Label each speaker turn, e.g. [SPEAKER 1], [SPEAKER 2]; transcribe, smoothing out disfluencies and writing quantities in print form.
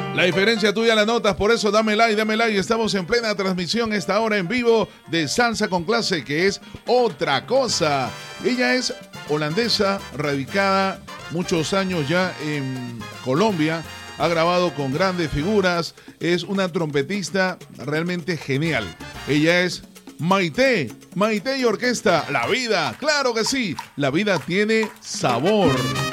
[SPEAKER 1] La diferencia tuya la notas, por eso dame like. Estamos en plena transmisión esta hora en vivo de Salsa con Clase, que es otra cosa. Ella es holandesa, radicada muchos años ya en Colombia. Ha grabado con grandes figuras. Es una trompetista realmente genial. Ella es Maite y Orquesta. La vida, claro que sí. La vida tiene sabor.